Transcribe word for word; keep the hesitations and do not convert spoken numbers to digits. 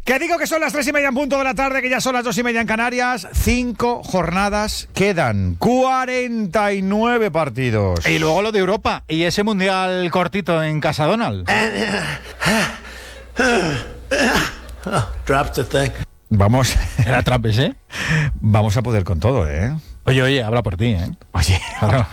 Que digo que son las tres y media en punto de la tarde, que ya son las dos y media en Canarias. Cinco jornadas quedan. cuarenta y nueve partidos. Y luego lo de Europa y ese mundial cortito en Casa Donald. Dropped the thing. Vamos. Era Trampes, ¿eh? Vamos a poder con todo, ¿eh? Oye, oye, habla por ti, ¿eh? Oye, Habla,